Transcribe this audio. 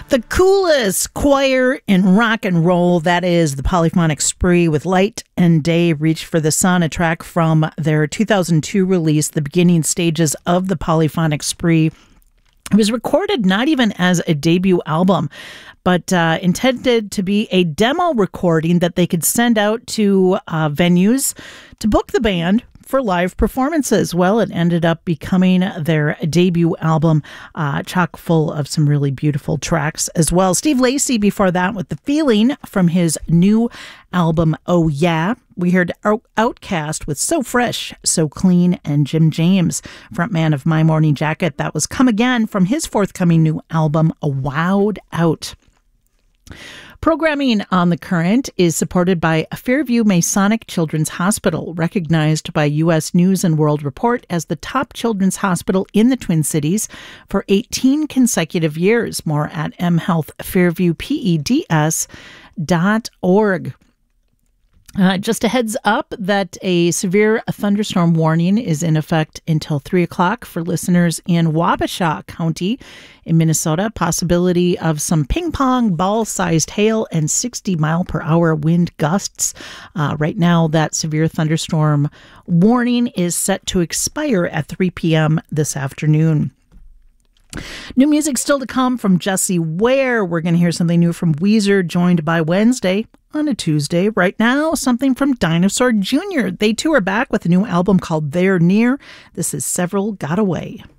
The coolest choir in rock and roll, that is the Polyphonic Spree with Light and Day, Reach for the Sun, a track from their 2002 release, The Beginning Stages of the Polyphonic Spree. It was recorded not even as a debut album, but intended to be a demo recording that they could send out to venues to book the band for live performances. Well, it ended up becoming their debut album, chock full of some really beautiful tracks as well. Steve Lacy before that with The Feeling from his new album, Oh Yeah. We heard Outkast with So Fresh, So Clean, and Jim James, frontman of My Morning Jacket. That was Come Again from his forthcoming new album, A Wowed Out. Programming on The Current is supported by Fairview Masonic Children's Hospital, recognized by U.S. News and World Report as the top children's hospital in the Twin Cities for 18 consecutive years. More at mhealthfairviewpeds.org. Just a heads up that a severe thunderstorm warning is in effect until 3 o'clock for listeners in Wabasha County in Minnesota. Possibility of some ping pong ball-sized hail and 60-mile-per-hour wind gusts. Right now, that severe thunderstorm warning is set to expire at 3 p.m. this afternoon. New music still to come from Jessie Ware. We're going to hear something new from Weezer, joined by Wednesday on a Tuesday. Right now, something from Dinosaur Jr. They too are back with a new album called They're Near. This is Several Got Away.